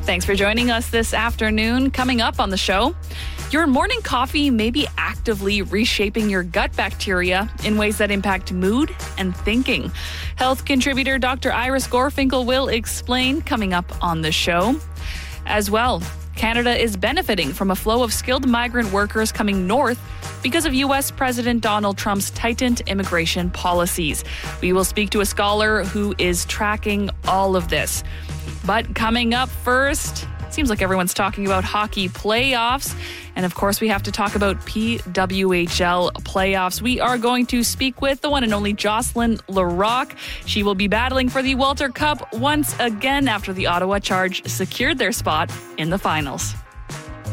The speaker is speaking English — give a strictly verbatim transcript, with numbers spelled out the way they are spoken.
Thanks for joining us this afternoon. Coming up on the show, your morning coffee may be actively reshaping your gut bacteria in ways that impact mood and thinking. Health contributor Doctor Iris Gorfinkel will explain coming up on the show. As well, Canada is benefiting from a flow of skilled migrant workers coming north because of U S President Donald Trump's tightened immigration policies. We will speak to a scholar who is tracking all of this. But coming up first, seems like everyone's talking about hockey playoffs. And of course, we have to talk about P W H L playoffs. We are going to speak with the one and only Jocelyn Larocque. She will be battling for the Walter Cup once again after the Ottawa Charge secured their spot in the finals.